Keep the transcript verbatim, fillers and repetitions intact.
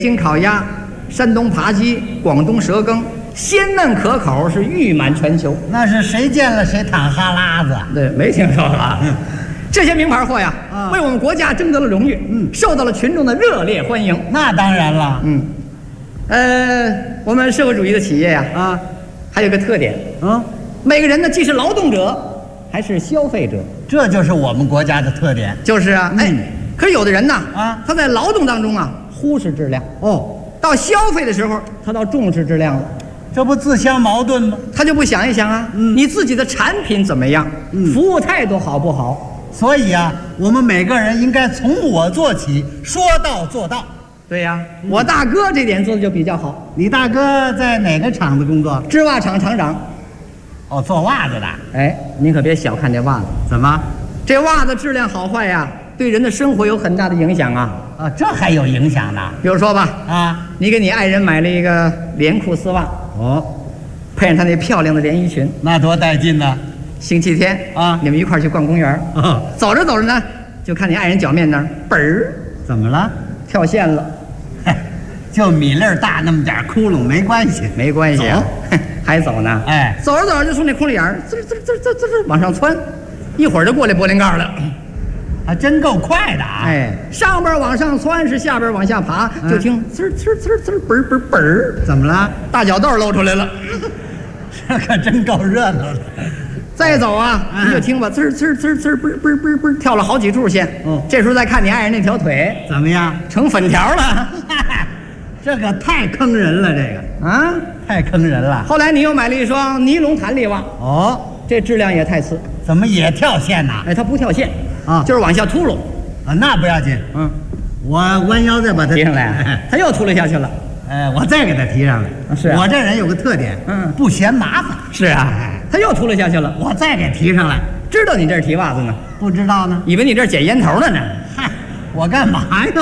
北京烤鸭、山东扒鸡、广东蛇羹，鲜嫩可口，是誉满全球。 那是谁见了谁淌哈喇子。 对，没听说过啊。这些名牌货呀， 啊为我们国家争得了荣誉， 嗯受到了群众的热烈欢迎。 那当然了。 嗯，呃，我们社会主义的企业呀， 啊， 还有个特点， 嗯， 每个人呢，既是劳动者，还是消费者。 这就是我们国家的特点。 就是啊，哎， 嗯可是有的人呐， 啊他在劳动当中啊，忽视质量。 哦， 到消费的时候，他倒重视质量了， 这不自相矛盾吗？ 他就不想一想啊， 嗯你自己的产品怎么样， 嗯服务态度好不好？ 所以啊，我们每个人应该从我做起，说到做到。 对呀、我大哥这点做的就比较好， 你大哥在哪个厂子工作？ 织袜厂厂长。 哦，做袜子的。 哎，您可别小看这袜子， 怎么？ 这袜子质量好坏呀，对人的生活有很大的影响啊。 啊，这还有影响呢？ 比如说吧， 啊， 你给你爱人买了一个连裤丝袜， 哦， 配上她那漂亮的连衣裙， 那多带劲呢！ 星期天啊你们一块儿去逛公园， 啊， 走着走着呢，就看你爱人脚面那儿本儿怎么了？ 跳线了。 嘿，就米粒儿大那么点儿窟窿，没关系。 没关系啊，还走呢。 哎走着走着就从那空里眼儿滋儿滋儿滋儿滋儿滋儿往上窜，一会儿就过来柏林盖了。 还真够快的啊！ 哎，上边往上窜是下边往下爬， 嗯就听滋儿滋儿滋儿滋儿本儿本儿本儿， 怎么了？ 大脚豆露出来了。 这可真够热闹的。 再走啊， 嗯你就听吧，滋儿滋儿滋儿滋儿，嘣儿嘣儿嘣儿嘣儿，跳了好几柱线。 嗯这时候再看你爱人那条腿怎么样？ 成粉条了这个太坑人了，这个啊！ 太坑人了。 后来你又买了一双尼龙弹力袜， 哦， 这质量也太次。 怎么也跳线呐？ 哎，它不跳线啊就是往下秃噜。 啊，那不要紧， 嗯， 我弯腰再把它提上来，它又秃噜下去了。 哎，我再给它提上来。 是啊我这人有个特点， 嗯不嫌麻烦。 是啊，它又秃噜下去了。 我再给提上来， 知道你这儿提袜子呢， 不知道呢？ 以为你这儿捡烟头了呢。 嗨，我干嘛呀？